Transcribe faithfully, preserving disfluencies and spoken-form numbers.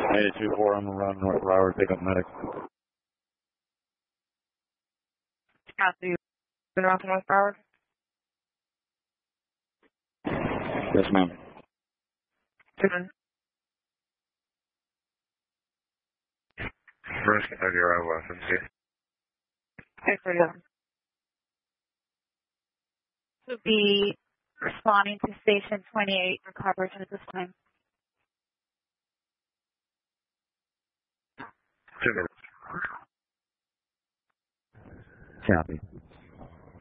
eight two four on the run, North Broward, pick up medic. Copy. Been off North Broward? Yes, ma'am. Good. First Kentucky Route West, M C. Okay, for you. To be responding to station twenty-eight for coverage at this time. Two minutes. Copy.